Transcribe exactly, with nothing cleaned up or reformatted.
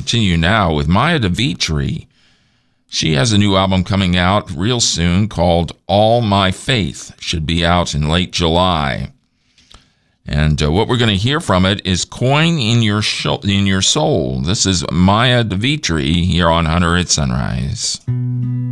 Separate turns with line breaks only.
continue now with Maya DeVitri. She has a new album coming out real soon called All My Faith. Should be out in late July. And uh, what we're going to hear from it is Coin in Your Sh- in Your Soul. This is Maya DeVitri here on Hunter at Sunrise.